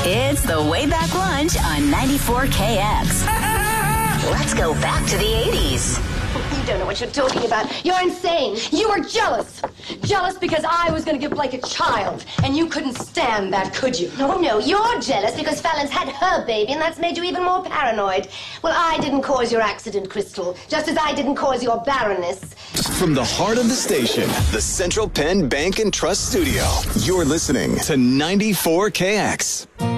It's the Way Back Lunch on 94KX. Let's go back to the 80s. You don't know what you're talking about. You're insane. You were jealous. Jealous because I was going to give Blake a child. And you couldn't stand that, could you? No, you're jealous because Fallon's had her baby, and that's made you even more paranoid. Well, I didn't cause your accident, Crystal, just as I didn't cause your barrenness. From the heart of the station, the Central Penn Bank and Trust Studio, you're listening to 94KX.